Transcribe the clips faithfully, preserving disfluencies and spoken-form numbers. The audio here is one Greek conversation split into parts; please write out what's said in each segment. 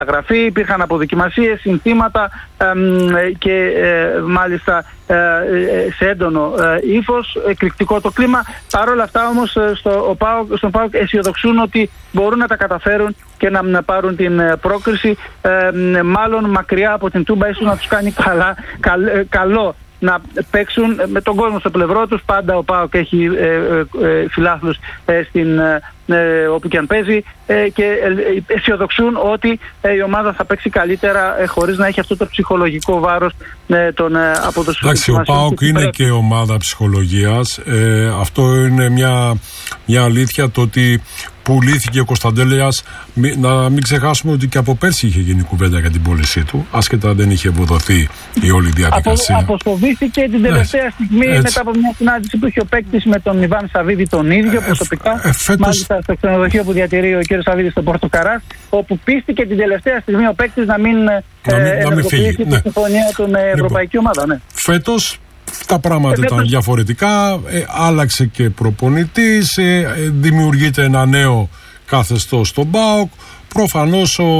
γραφή, υπήρχαν αποδοκιμασίες, συνθήματα ε, και ε, μάλιστα ε, σε έντονο ε, ύφος, εκρηκτικό το κλίμα. Παρ' όλα αυτά όμως στο, ΠΑΟΚ, στον ΠΑΟΚ αισιοδοξούν ότι μπορούν να τα καταφέρουν και να, να πάρουν την πρόκριση, ε, μάλλον μακριά από την Τούμπα, ίσως να τους κάνει καλά, καλ, καλό να παίξουν με τον κόσμο στο πλευρό τους. Πάντα ο ΠΑΟΚ έχει ε, ε, φιλάθλους ε, στην, ε, όπου και αν παίζει ε, και ε, αισιοδοξούν ότι ε, η ομάδα θα παίξει καλύτερα ε, χωρίς να έχει αυτό το ψυχολογικό βάρος ε, των ε, από τους. Εντάξει, ο ΠΑΟΚ είναι και ομάδα ψυχολογίας. Ε, αυτό είναι μια, μια αλήθεια, το ότι πουλήθηκε ο Κωνσταντέλιας. Να μην ξεχάσουμε ότι και από πέρσι είχε γίνει κουβέντα για την πώλησή του, άσχετα δεν είχε ευοδοθεί η όλη διαδικασία. Απο, αποσπωδήθηκε την τελευταία ναι, στιγμή έτσι. Μετά από μια συνάντηση που είχε ο παίκτης με τον Ιβάν Σαββίδη τον ίδιο ε, προσωπικά. Ε, φέτος... Μάλιστα στο ξενοδοχείο που διατηρεί ο κ. Σαββίδη στο Πορτοκαράς, όπου πίστηκε την τελευταία στιγμή ο παίκτης να μην ενεργοποιήσει τη συμφωνία του με ευρωπαϊκή λοιπόν, ομάδα. Ναι. Φέτος τα πράγματα ε, ήταν διαφορετικά, ε, άλλαξε και προπονητής, ε, ε, δημιουργείται ένα νέο καθεστώς στον ΠΑΟΚ. Προφανώς ο,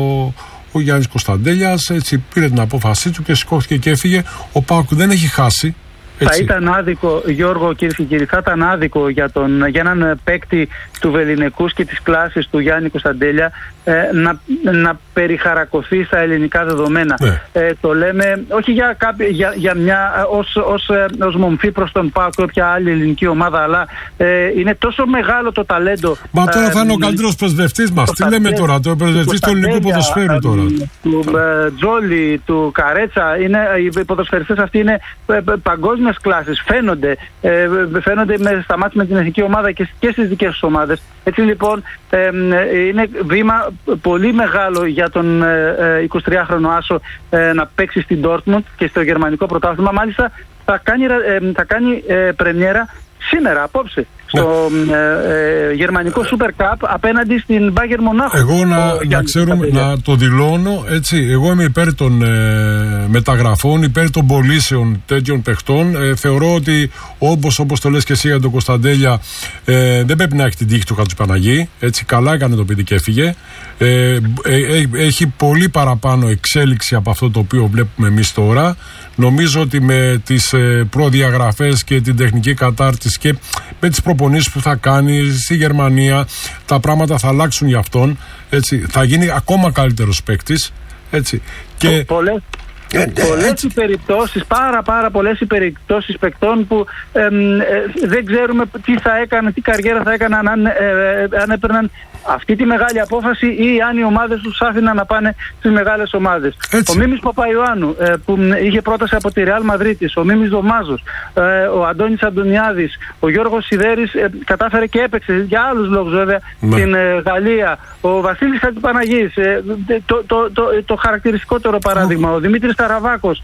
ο Γιάννης Κωνσταντέλιας έτσι πήρε την απόφασή του και σηκώθηκε και έφυγε. Ο ΠΑΟΚ δεν έχει χάσει. Έτσι. Θα ήταν άδικο, Γιώργο, κύριε και κύριοι, θα ήταν άδικο για, τον, για έναν παίκτη του Βεληνικούς και της κλάσης του Γιάννη Κωνσταντέλια ε, να, να περιχαρακωθεί στα ελληνικά δεδομένα. Ναι. Ε, το λέμε όχι για, κάποι, για, για μια ως, ως, ως μομφή προς τον ΠΑΟΚ ή όποια άλλη ελληνική ομάδα, αλλά ε, είναι τόσο μεγάλο το ταλέντο. Μα τώρα ε, θα είναι ο καλύτερος πρεσβευτής μας. Τι λέμε τώρα, το πρεσβευτής του ελληνικού ποδοσφαίρου τώρα. Του ε, Τζόλι, του Καρέτσα, είναι, οι ποδοσφαιριστές αυτοί είναι ε, παγκόσμια κλάσεις, φαίνονται, ε, φαίνονται με, στα μάτια με την εθνική ομάδα και, και στις δικές τους ομάδες. Έτσι λοιπόν ε, είναι βήμα πολύ μεγάλο για τον ε, εικοσιτριάχρονο Άσο ε, να παίξει στην Ντόρτμουντ και στο γερμανικό πρωτάθλημα. Μάλιστα θα κάνει, ε, θα κάνει ε, πρεμιέρα σήμερα, απόψε, στο ε, ε, γερμανικό Super Cup απέναντι στην Bayern Μονάχο. Εγώ να, να ξέρουμε, να το δηλώνω έτσι, εγώ είμαι υπέρ των ε, μεταγραφών, υπέρ των πωλήσεων τέτοιων παιχτών. Ε, θεωρώ ότι όπως, όπως το λες και εσύ για τον Κωνσταντέλια, ε, δεν πρέπει να έχει την τύχη του Χατζηπαναγή. Έτσι, καλά έκανε το παιδί και έφυγε. Ε, ε, ε, έχει πολύ παραπάνω εξέλιξη από αυτό το οποίο βλέπουμε εμείς τώρα. Νομίζω ότι με τις ε, προδιαγραφές και την τεχνική κατάρτιση και με τις προπονήσεις που θα κάνει στη Γερμανία, τα πράγματα θα αλλάξουν για αυτόν. Έτσι, θα γίνει ακόμα καλύτερος παίκτης. Έτσι. Και πολλές, ε, πολλές οι περιπτώσεις, πάρα πάρα πολλές οι περιπτώσεις παικτών που ε, ε, δεν ξέρουμε τι θα έκανε, τι καριέρα θα έκαναν αν, ε, ε, αν έπαιρναν αυτή τη μεγάλη απόφαση ή αν οι ομάδες τους άφηναν να πάνε στις μεγάλες ομάδες. Έτσι. Ο Μίμης Παπαϊωάννου ε, που είχε πρόταση από τη Ρεάλ Μαδρίτης, ο Μίμης Δωμάζος, ε, ο Αντώνης Αντωνιάδης, ο Γιώργος Σιδέρης ε, κατάφερε και έπαιξε για άλλους λόγους βέβαια στην ε, Γαλλία, ο Βασίλης Χατζηπαναγής, ε, το, το, το, το χαρακτηριστικότερο παράδειγμα, ο Δημήτρης Ταραβάκος,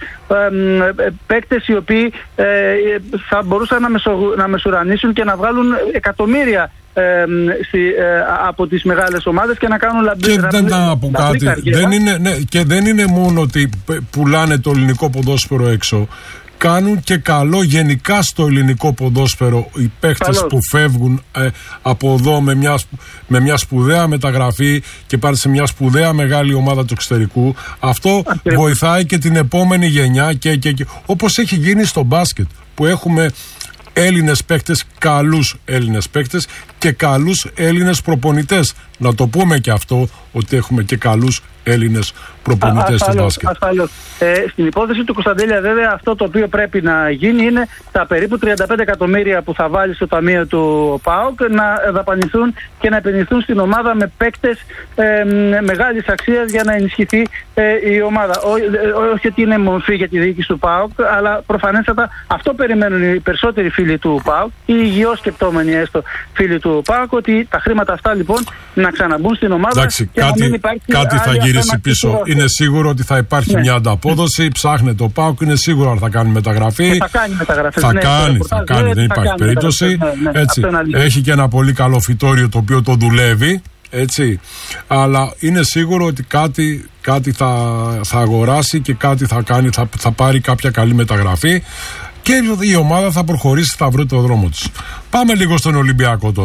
ε, ε, παίκτες οι οποίοι ε, θα μπορούσαν να, μεσο, να μεσουρανίσουν και να βγάλουν εκατομμύρια Ε, στη, ε, από τις μεγάλες ομάδες και να κάνουν λαμπρή. Και δεν θα πω κάτι. Δεν είναι, ναι, και δεν είναι μόνο ότι πουλάνε το ελληνικό ποδόσφαιρο έξω. Κάνουν και καλό γενικά στο ελληνικό ποδόσφαιρο οι παίχτες που φεύγουν ε, από εδώ με μια, με μια σπουδαία μεταγραφή και πάνε σε μια σπουδαία μεγάλη ομάδα του εξωτερικού. Αυτό Ακριβώς. βοηθάει και την επόμενη γενιά και, και, και, όπως έχει γίνει στο μπάσκετ που έχουμε Έλληνες παίκτες, καλούς Έλληνες παίκτες και καλούς Έλληνες προπονητές. Να το πούμε και αυτό, ότι έχουμε και καλούς Έλληνες προπονητές στο μπάσκετ. Ασφαλώς. Ε, στην υπόθεση του Κωνσταντέλια, βέβαια, αυτό το οποίο πρέπει να γίνει είναι τα περίπου τριάντα πέντε εκατομμύρια που θα βάλει στο ταμείο του ΠΑΟΚ να δαπανηθούν και να επενδυθούν στην ομάδα με παίκτες ε, μεγάλης αξίας για να ενισχυθεί ε, η ομάδα. Ό, ε, όχι ότι είναι μορφή για τη διοίκηση του ΠΑΟΚ, αλλά προφανέστατα αυτό περιμένουν οι περισσότεροι φίλοι του ΠΑΟΚ, οι υγιώς σκεπτόμενοι έστω φίλοι του ΠΑΟΚ, ότι τα χρήματα αυτά λοιπόν να ξαναμπούν στην ομάδα. Εντάξει, και κάτι, να μην υπάρχει κάτι θα γυρίσει πίσω. Είναι σίγουρο ότι θα υπάρχει ναι. μια ανταπόδοση. Ψάχνεται το ΠΑΟΚ, είναι σίγουρο ότι θα κάνει μεταγραφή. Και θα κάνει μεταγραφή. Θα ναι, κάνει, θα κάνει, δεν υπάρχει περίπτωση. Ναι, ναι, έτσι. Έχει και ένα πολύ καλό φυτόριο το οποίο το δουλεύει. Έτσι. Αλλά είναι σίγουρο ότι κάτι, κάτι θα, θα αγοράσει και κάτι θα κάνει, θα, θα πάρει κάποια καλή μεταγραφή. Και η ομάδα θα προχωρήσει, θα βρει το δρόμο της. Πάμε λίγο στον Ολυμπιακό τώρα.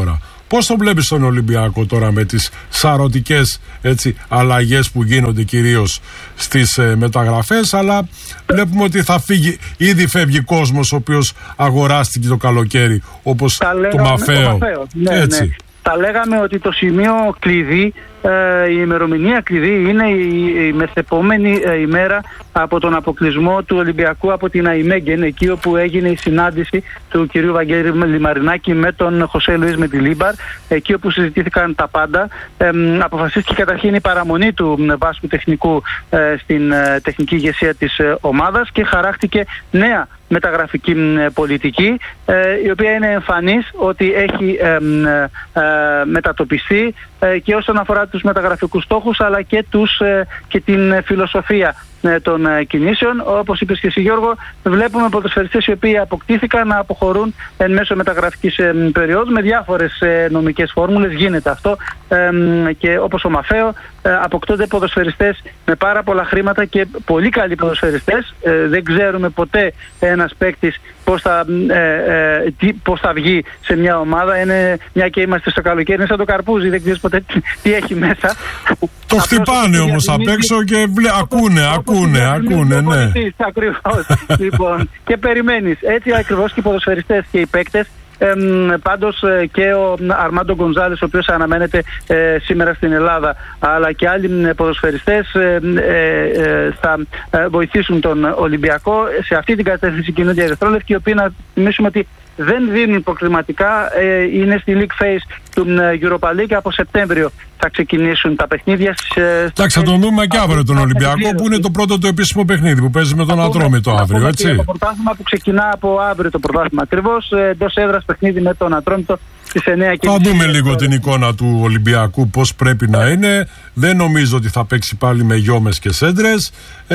Πώς το βλέπεις τον Ολυμπιακό τώρα με τις σαρωτικές αλλαγές που γίνονται κυρίως στις ε, μεταγραφές, αλλά βλέπουμε ότι θα φύγει, ήδη φεύγει κόσμος ο οποίος αγοράστηκε το καλοκαίρι, όπως το Μαφαίο. Ναι, έτσι. Ναι. Θα λέγαμε ότι το σημείο κλειδί, ε, η ημερομηνία κλειδί είναι η, η μεθεπόμενη ε, ημέρα από τον αποκλεισμό του Ολυμπιακού από την ΑΙΜΕΓΚΕΝ, εκεί όπου έγινε η συνάντηση του κυρίου Βαγγέλη Λιμαρινάκη με τον Χωσέ Λουίς Μεντιλίμπαρ, εκεί όπου συζητήθηκαν τα πάντα. Ε, αποφασίστηκε καταρχήν η παραμονή του βάσκου τεχνικού ε, στην ε, τεχνική ηγεσία της ε, ομάδας και χαράχτηκε νέα μεταγραφική πολιτική, ε, η οποία είναι εμφανής ότι έχει ε, ε, μετατοπιστεί ε, και όσον αφορά τους μεταγραφικούς στόχους, αλλά και, τους, ε, και την φιλοσοφία ε, των ε, κινήσεων. Όπως είπες και εσύ, Γιώργο, βλέπουμε ποδοσφαιριστές οι οποίοι αποκτήθηκαν να αποχωρούν εν μέσω μεταγραφικής ε, περίοδου με διάφορες ε, νομικές φόρμουλες. Γίνεται αυτό ε, και όπως ο Μαφαίο ε, αποκτώνται ποδοσφαιριστές με πάρα πολλά χρήματα και πολύ καλοί ποδοσφαιριστές. Ε, δεν ξέρουμε ποτέ ένας παίκτης πώς θα, ε, ε, τι, πώς θα βγει σε μια ομάδα. Είναι, μια και είμαστε στο καλοκαίρι, είναι σαν το καρπούζι, δεν ξέρεις ποτέ τι, τι έχει μέσα. Το χτυπάνε όμως απ' έξω και βλέ, ακούνε, ακούνε, ακούνε, ναι. Ακριβώς. Λοιπόν, και περιμένεις. Έτσι ακριβώς και οι ποδοσφαιριστές και οι παίκτες. Ε, πάντως ε, και ο Αρμάντο Γκονζάλες, ο οποίος αναμένεται ε, σήμερα στην Ελλάδα, αλλά και άλλοι ε, ποδοσφαιριστές ε, ε, ε, θα ε, βοηθήσουν τον Ολυμπιακό. Σε αυτή την κατεύθυνση κινούνται οι ερυθρόλευκοι, οι οποίοι, να θυμίσουμε ότι δεν δίνουν προκριματικά, ε, είναι στη League Phase του Europa League. Από Σεπτέμβριο θα ξεκινήσουν τα παιχνίδια. Εντάξει, θα τον δούμε και αύριο τον Ολυμπιακό, που είναι το πρώτο το επίσημο παιχνίδι που παίζει με τον Ατρόμητο αύριο, έτσι. Το πρωτάθλημα που ξεκινά από αύριο το πρωτάθλημα ακριβώς, εντός έδρας παιχνίδι με τον Ατρόμητο στις εννιά. Θα δούμε λίγο την εικόνα του Ολυμπιακού πώς πρέπει να είναι. Δεν νομίζω ότι θα παίξει πάλι με γιόμες και σέντρες.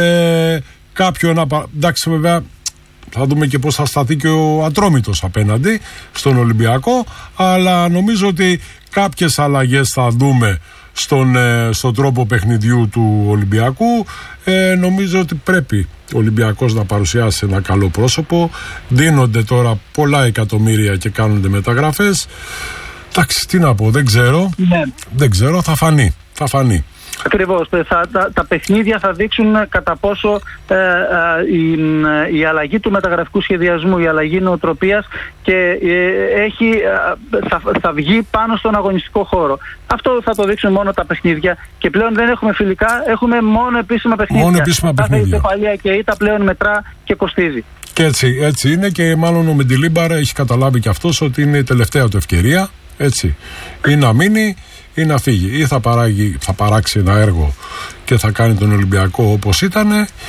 Ε, κάποιον, εντάξει, βέβαια. Θα δούμε και πώς θα σταθεί και ο Ατρόμητος απέναντι στον Ολυμπιακό, αλλά νομίζω ότι κάποιες αλλαγές θα δούμε στον, στον τρόπο παιχνιδιού του Ολυμπιακού. Ε, νομίζω ότι πρέπει ο Ολυμπιακός να παρουσιάσει ένα καλό πρόσωπο. Δίνονται τώρα πολλά εκατομμύρια και κάνονται μεταγραφές. Εντάξει, τι να πω, δεν ξέρω. Ναι. Δεν ξέρω, θα φανεί. Θα φανεί. Ακριβώς. Θα, τα, τα παιχνίδια θα δείξουν κατά πόσο ε, ε, η, η αλλαγή του μεταγραφικού σχεδιασμού, η αλλαγή νοοτροπίας και ε, έχει, ε, θα, θα βγει πάνω στον αγωνιστικό χώρο. Αυτό θα το δείξουν μόνο τα παιχνίδια και πλέον δεν έχουμε φιλικά, έχουμε μόνο επίσημα παιχνίδια. Μόνο επίσημα παιχνίδια. Κάθε υποπαλία και ήττα πλέον μετρά και κοστίζει. Και έτσι, έτσι είναι και μάλλον ο Μεντιλίμπαρ έχει καταλάβει και αυτός ότι είναι η τελευταία του ευκαιρία, έτσι, ή να μείνει ή να φύγει, ή θα, παράγει, θα παράξει ένα έργο και θα κάνει τον Ολυμπιακό όπως ήταν,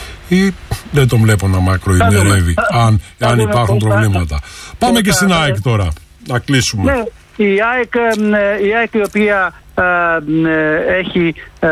ή δεν τον βλέπω να μακροημερεύει αν, αν υπάρχουν προβλήματα. Πάμε και στην ΑΕΚ τώρα, να κλείσουμε. Ναι, η ΑΕΚ, η ΑΕΚ η οποία ε, έχει, ε,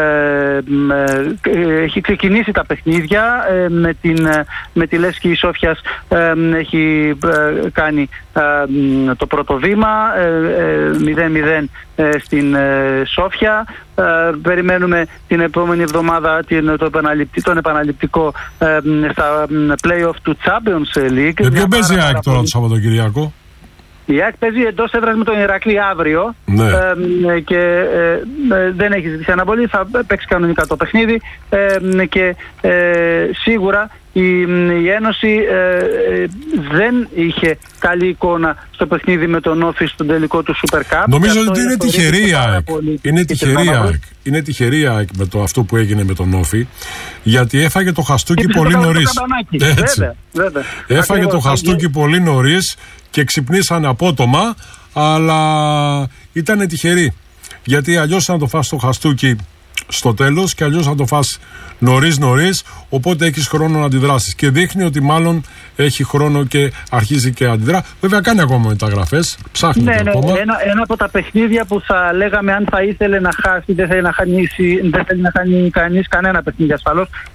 ε, έχει ξεκινήσει τα παιχνίδια ε, με, την, με τη Λέσχη Σόφιας, ε, έχει ε, κάνει ε, το πρώτο βήμα μηδέν μηδέν ε, ε, στην ε, Σόφια. Ε, περιμένουμε την επόμενη εβδομάδα την, το επαναληπτικό, τον επαναληπτικό ε, στα play-off του Champions League. Με ποιον παίζει η ΑΕΚ τώρα το Σαββατοκυριακό? Η ΑΕΚ παίζει εντός έδρας με τον Ηρακλή αύριο, ναι. ε, και ε, ε, δεν έχει ζητήσει αναβολή, θα παίξει κανονικά το παιχνίδι ε, και ε, σίγουρα η, η Ένωση ε, ε, δεν είχε καλή εικόνα στο παιχνίδι με τον Όφη στον τελικό του Super Cup. Νομίζω ότι είναι τυχερή η ΑΕΚ. Είναι τυχερή η ΑΕΚ. Είναι τυχερή η ΑΕΚ με το αυτό που έγινε με τον Όφη, γιατί έφαγε το χαστούκι πολύ νωρίς. Βέβαια, βέβαια. Έφαγε Ακριβώς, το χαστούκι πολύ νωρίς και ξυπνήσανε απότομα, αλλά ήταν τυχεροί. Γιατί αλλιώς να το φας το χαστούκι στο τέλος και αλλιώς να το φας νωρίς νωρίς, οπότε έχεις χρόνο να αντιδράσεις. Και δείχνει ότι μάλλον έχει χρόνο και αρχίζει και αντιδρά. Βέβαια κάνει ακόμα μεταγραφές, ψάχνει ναι, ναι, ακόμα. Ένα, ένα από τα παιχνίδια που θα λέγαμε αν θα ήθελε να χάσει, δεν θέλει να χάνει, δεν θέλει να χάνει κανείς κανένα παιχνίδι ασφαλώς,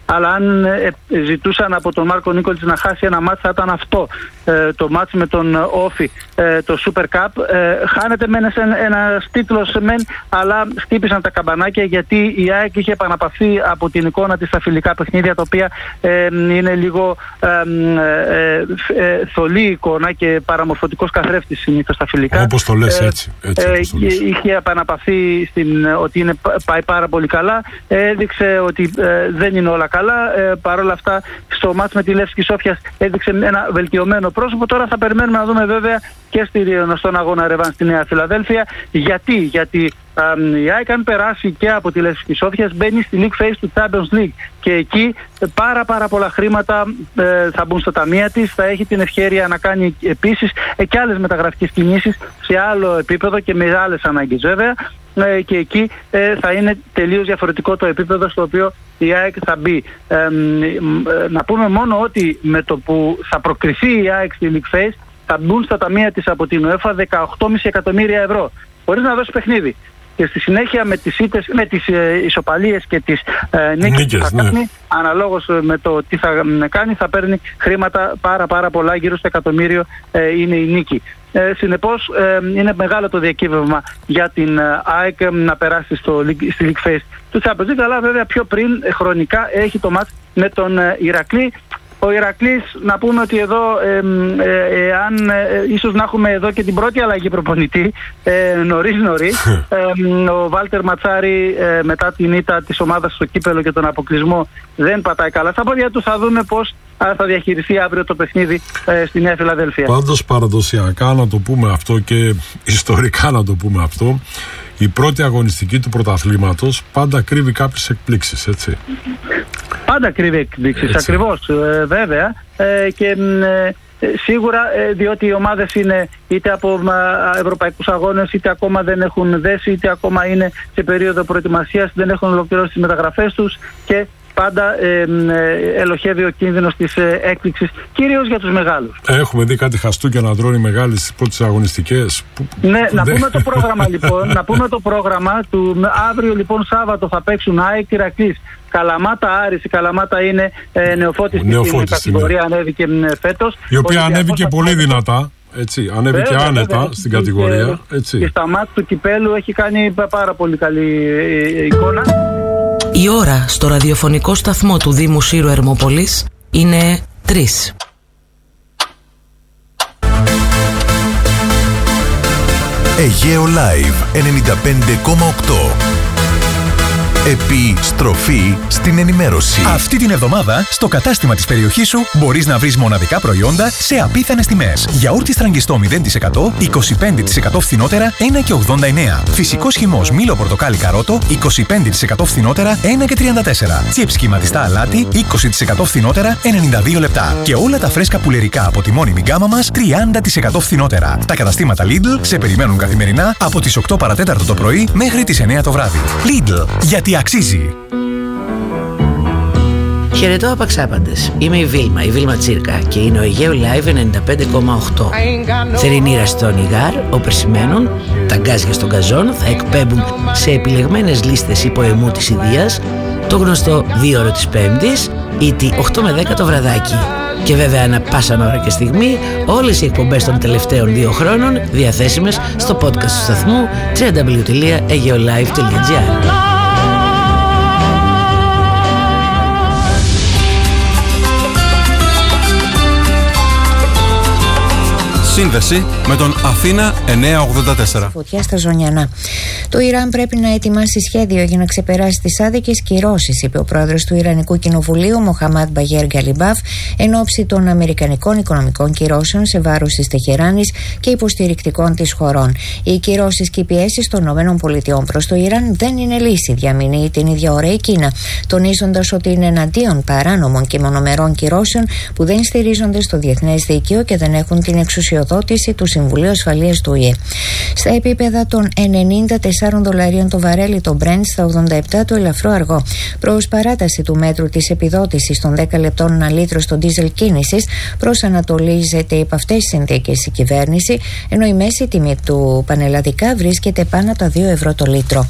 αλλά αν ε, ζητούσαν από τον Μάρκο Νίκολιτς να χάσει ένα μάτς, θα ήταν αυτό ε, το μάτς με τον Όφη, ε, το Super Cup. Ε, χάνεται μεν ένας τίτλος μεν, αλλά χτύπησαν τα καμπανάκια, γιατί η ΑΕΚ είχε επαναπαυθεί από την εικόνα της στα φιλικά παιχνίδια, τα οποία ε, είναι λίγο ε, ε, ε, θολή εικόνα και παραμορφωτικός καθρέφτης συνήθως στα φιλικά. Όπως το λες, έτσι. έτσι ε, όπως το λες. Είχε επαναπαυθεί στην, ότι είναι, πάει πάρα πολύ καλά. Έδειξε ότι ε, δεν είναι όλα καλά. Ε, Παρ' όλα αυτά, στο μάτς με τη Λεύσκη Σόφιας έδειξε ένα βελτιωμένο πρόσωπο. Τώρα θα περιμένουμε να δούμε βέβαια και στη, στον αγώνα ρεβάν στη Νέα Φιλαδέλφια. Γιατί, γιατί ε, η ΑΕΚ, αν περάσει και από τη Λεύσκη Σόφιας, μπαίνει στη League Phase του Champions League. Και εκεί πάρα πάρα πολλά χρήματα ε, θα μπουν στα ταμεία της. Θα έχει την ευκαιρία να κάνει επίσης ε, και άλλες μεταγραφικές κινήσεις σε άλλο επίπεδο και με άλλες ανάγκες βέβαια. Ε, και εκεί ε, θα είναι τελείως διαφορετικό το επίπεδο στο οποίο η ΑΕΚ θα μπει. Ε, ε, να πούμε μόνο ότι με το που θα προκριθεί η ΑΕΚ στη League Phase, θα μπουν στα ταμεία της από την UEFA δεκαοκτώ κόμμα πέντε εκατομμύρια ευρώ, χωρίς να δώσει παιχνίδι. Και στη συνέχεια με τις, ήτες, με τις ε, ισοπαλίες και τις ε, νίκες που θα κάνει, ναι, αναλόγως με το τι θα κάνει, θα παίρνει χρήματα πάρα πάρα πολλά, γύρω στο εκατομμύριο ε, είναι η νίκη. Ε, συνεπώς ε, είναι μεγάλο το διακύβευμα για την ε, ΑΕΚ ε, να περάσει στο, στη League Phase του Champions League, αλλά βέβαια πιο πριν ε, χρονικά έχει το μάτς με τον ε, Ηρακλή. Ο Ηρακλής, να πούμε ότι εδώ ε, ε, ε, αν, ε, ίσως να έχουμε εδώ και την πρώτη αλλαγή προπονητή ε, νωρίς νωρίς. ε, ο Βάλτερ Ματσάρη ε, μετά την ήττα της ομάδας στο κύπελο και τον αποκλεισμό δεν πατάει καλά στα πόδια του. Θα δούμε πώς θα διαχειριστεί αύριο το παιχνίδι ε, στη Νέα Φιλαδέλφια. Πάντως παραδοσιακά να το πούμε αυτό και ιστορικά να το πούμε αυτό, η πρώτη αγωνιστική του πρωταθλήματος πάντα κρύβει κάποιες εκπλήξεις, έτσι. Πάντα κρύβει εκπλήξεις, ακριβώς, ε, βέβαια. Ε, και ε, σίγουρα ε, διότι οι ομάδες είναι είτε από ε, ευρωπαϊκούς αγώνες, είτε ακόμα δεν έχουν δέσει, είτε ακόμα είναι σε περίοδο προετοιμασίας, δεν έχουν ολοκληρώσει τις μεταγραφές τους και πάντα ε, ε, ελοχεύει ο κίνδυνος της ε, έκπληξης, κυρίως για τους μεγάλους. Έχουμε δει κάτι χαστούκια να τρώνε μεγάλες στις πρώτες αγωνιστικές. Ναι, να πούμε το πρόγραμμα λοιπόν. να πούμε το πρόγραμμα του αύριο λοιπόν Σάββατο θα παίξουν ΑΕΚ Ηρακλής. Καλαμάτα Άρης. Η Καλαμάτα είναι ε, νεοφώτιστη στην κατηγορία, ναι. Ανέβηκε ε, φέτος. Η οποία ανέβηκε πολύ δυνατά. Έτσι, ανέβηκε βέβαια, άνετα βέβαια, στην κατηγορία. Και, έτσι. Και στα μάτια του κυπέλου έχει κάνει πάρα πολύ καλή ε, εικόνα. Η ώρα στο ραδιοφωνικό σταθμό του Δήμου Σύρου Ερμόπολης είναι τρεις. Αιγαίο Live ενενήντα πέντε κόμμα οκτώ. Επιστροφή στην ενημέρωση. Αυτή την εβδομάδα στο κατάστημα της περιοχής σου μπορείς να βρεις μοναδικά προϊόντα σε απίθανες τιμές. Γιαούρτι στραγγιστό μηδέν τοις εκατό, είκοσι πέντε τοις εκατό φθηνότερα, ένα και ογδόντα εννέα. Φυσικός χυμός μήλο πορτοκάλι καρότο, είκοσι πέντε τοις εκατό φθηνότερα, ένα και τριάντα τέσσερα. Τσιπ σχηματιστά αλάτι, είκοσι τοις εκατό φθηνότερα, ενενήντα δύο λεπτά. Και όλα τα φρέσκα πουλερικά από τη μόνιμη γκάμα μας, τριάντα τοις εκατό φθηνότερα. Τα καταστήματα Lidl σε περιμένουν καθημερινά από τις οκτώ παρατέταρτο το πρωί μέχρι τις εννέα το βράδυ. Lidl, γιατί αξίζει. Χαιρετώ απαξάπαντες. Είμαι η Βίλμα, η Βίλμα Τσίρκα και είναι ο Αιγαίο Live ενενήντα πέντε κόμμα οκτώ. Θερινή ραστόνι γάρ, οπερσημένων, τα γκάζια στον καζόν θα εκπέμπουν σε επιλεγμένες λίστες υποαιμού της Ιδείας το γνωστό δύο ώρο της Πέμπτης ή τη οκτώ με δέκα το βραδάκι. Και βέβαια ανά πάσα ώρα και στιγμή όλες οι εκπομπές των τελευταίων δύο χρόνων διαθέσιμες στο podcast του σταθμού double-u double-u double-u τελεία aegeolive τελεία gr. Σύνδεση με τον Αθήνα εννιακόσια ογδόντα τέσσερα. Φωτιά στα Ζωνιανά. Το Ιράν πρέπει να ετοιμάσει σχέδιο για να ξεπεράσει τις άδικες κυρώσεις, είπε ο πρόεδρος του Ιρανικού Κοινοβουλίου, Μοχαμάντ Μπαγέρ Γκαλιμπάφ, εν ώψη των αμερικανικών οικονομικών κυρώσεων σε βάρος της Τεχεράνης και υποστηρικτικών της χωρών. Οι κυρώσεις και οι πιέσεις των ΗΠΑ προς το Ιράν δεν είναι λύση, διαμηνύει την ίδια ώρα η Κίνα, τονίζοντας ότι είναι εναντίον παράνομων και μονομερών κυρώσεων που δεν στηρίζονται στο διεθνές δίκαιο και δεν έχουν την εξουσιοδότηση του Συμβουλίου Ασφαλείας του Ο Η Ε. Στα επίπεδα των ενενήντα τεσσάρων τεσσάρων δολαρίων το βαρέλι το Brent, στα ογδόντα επτά το ελαφρό αργό. Προς παράταση του μέτρου της επιδότησης των δέκα λεπτών ανά λίτρο στο ντίζελ κίνησης, προσανατολίζεται υπ' αυτές τις συνθήκες η κυβέρνηση, ενώ η μέση τιμή του πανελλαδικά βρίσκεται πάνω από τα δύο ευρώ το λίτρο.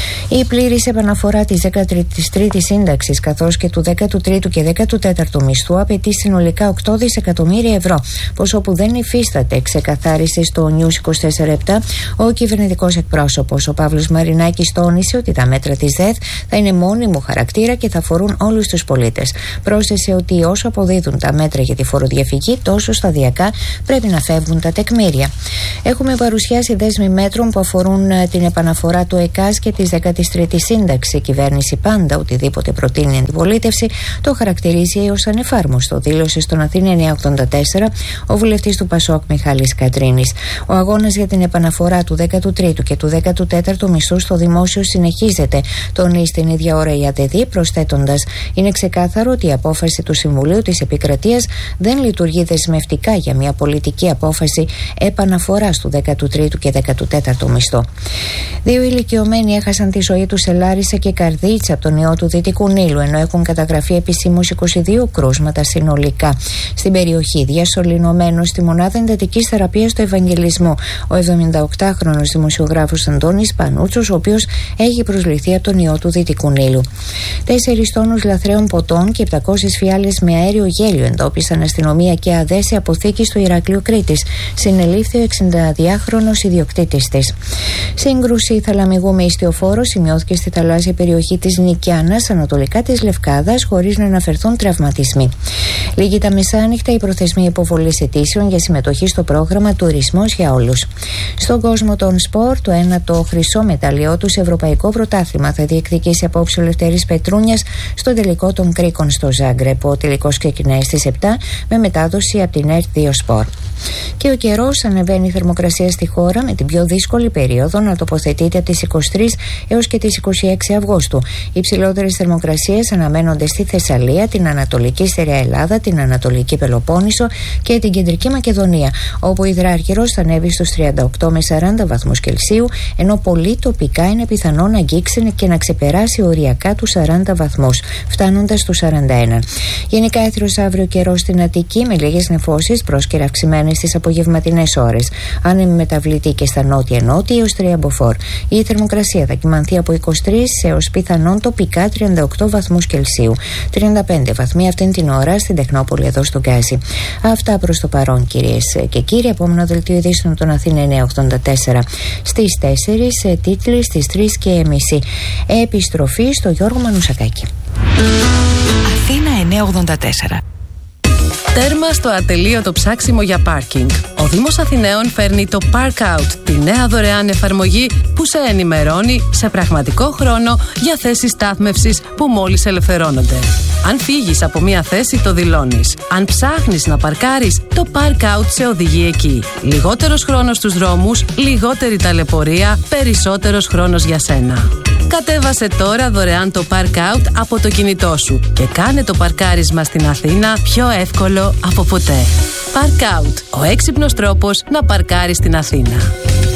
Η πλήρης επαναφορά της δέκατης τρίτης σύνταξης καθώς και του δέκατου τρίτου και δέκατου τέταρτου μισθού απαιτεί συνολικά οκτώ δισεκατομμύρια ευρώ, ποσό που δεν υφίσταται, ξεκαθάρισε στο News είκοσι τέσσερα επτά ο κυβερνητικός εκπρόσωπος. Ο Παύλος Μαρινάκης τόνισε ότι τα μέτρα της ΔΕΘ θα είναι μόνιμου χαρακτήρα και θα αφορούν όλους τους πολίτες. Πρόσθεσε ότι όσο αποδίδουν τα μέτρα για τη φοροδιαφυγή, τόσο σταδιακά πρέπει να φεύγουν τα τεκμήρια. Έχουμε παρουσιάσει δέσμη μέτρων που αφορούν την επαναφορά του ΕΚΑΣ και της δέκατης τρίτης σύνταξη. Η κυβέρνηση πάντα οτιδήποτε προτείνει η αντιπολίτευση το χαρακτηρίζει ως ανεφάρμοστο, δήλωσε στον Αθήνα εννιακόσια ογδόντα τέσσερα ο βουλευτής του Πασόκ Μιχάλης Κατρίνης. Ο αγώνας για την επαναφορά του δέκατου τρίτου και του δέκατου τέταρτου μισθού στο δημόσιο συνεχίζεται, τονίζει την ίδια ώρα η ΑΤΕΔΗ, προσθέτοντας: είναι ξεκάθαρο ότι η απόφαση του Συμβουλίου της Επικρατείας δεν λειτουργεί δεσμευτικά για μια πολιτική απόφαση επαναφοράς του δέκατου τρίτου και δέκατου τέταρτου μισθού. Δύο ηλικιωμένοι έχασαν τη ζωή τους σε Λάρισα και Καρδίτσα από τον ιό του Δυτικού Νείλου, ενώ έχουν καταγραφεί επισήμως είκοσι δύο κρούσματα συνολικά. Στην περιοχή, διασωληνωμένος στη μονάδα εντατικής θεραπείας του Ευαγγελισμού, ο εβδομηνταοκτάχρονος δημοσιογράφος Αντώνης Πανούτσος, ο οποίος έχει προσληφθεί από τον ιό του Δυτικού Νείλου. Τέσσερις τόνους λαθρέων ποτών και επτακόσιες φιάλες με αέριο γέλιο εντόπισαν αστυνομία και ΑΔΕ σε αποθήκη στο Ηράκλειο Κρήτης. Συνελήφθη ο εξηνταδυάχρονος ιδιοκτήτης της. Σύγκρουση θαλαμιγού με ιστιοφόρο σημειώθηκε στη θαλάσσια περιοχή της Νικιάνας, ανατολικά της Λευκάδας, χωρίς να αναφερθούν τραυματισμοί. Λίγη τα μεσάνυχτα η προθεσμία υποβολής αιτήσεων για συμμετοχή στο πρόγραμμα Τουρισμός για Όλους. Στον κόσμο των σπορ, το ένατο χρυσό μετάλλιό του σε ευρωπαϊκό πρωτάθλημα θα διεκδικήσει απόψε ο Λευτέρης Πετρούνιας στο τελικό των Κρίκων στο Ζάγκρεπ. Ο τελικός ξεκινάει στις επτά με μετάδοση από την ΕΡΤ δύο Σπορ. Και ο καιρός, ανεβαίνει η θερμοκρασία στη χώρα με την πιο δύσκολη περίοδο να τοποθετείται από τις είκοσι τρεις έως και τις είκοσι έξι Αυγούστου. Οι υψηλότερες θερμοκρασίες αναμένονται στη Θεσσαλία, την Ανατολική Στερεά Ελλάδα, την Ανατολική Πελοπόννησο και την Κεντρική Μακεδονία, όπου η υδραργυρός θα ανέβει στους τριάντα οκτώ με σαράντα βαθμούς Κελσίου, ενώ πολύ τοπικά είναι πιθανό να αγγίξει και να ξεπεράσει οριακά τους σαράντα βαθμούς, φτάνοντας στους σαράντα ένα. Γενικά έθριος αύριο καιρός στην Αττική με λίγες νεφώσεις, πρόσκαιρα αυξημένες στις απογευματινές ώρες. Άνεμη μεταβλητή και στα νότια-νότια έως τρία μποφόρ. Η θερμοκρασία θα κυμανθεί από είκοσι τρεις έως πιθανόν τοπικά τριάντα οκτώ βαθμούς Κελσίου. τριάντα πέντε βαθμοί αυτήν την ώρα στην Τεχνόπολη εδώ στο Γκάζι. Αυτά προς το παρόν, κυρίες και κύριοι. Επόμενο δελτίο ειδήσεων των Αθήνα εννιακόσια ογδόντα τέσσερα στις τέσσερις, τίτλοι στις τρεις και μισή. Επιστροφή στο Γιώργο Μανουσακάκη. Αθήνα εννιακόσια ογδόντα τέσσερα. Τέρμα στο ατελείωτο ψάξιμο για πάρκινγκ. Ο Δήμος Αθηναίων φέρνει το Park Out, τη νέα δωρεάν εφαρμογή που σε ενημερώνει σε πραγματικό χρόνο για θέσεις στάθμευσης που μόλις ελευθερώνονται. Αν φύγεις από μία θέση, το δηλώνεις. Αν ψάχνεις να παρκάρεις, το Park Out σε οδηγεί εκεί. Λιγότερος χρόνος στους δρόμους, λιγότερη ταλαιπωρία, περισσότερος χρόνος για σένα. Κατέβασε τώρα δωρεάν το Park Out από το κινητό σου και κάνε το παρκάρισμα στην Αθήνα πιο εύκολο από ποτέ. Park Out, ο έξυπνος τρόπος να παρκάρεις στην Αθήνα.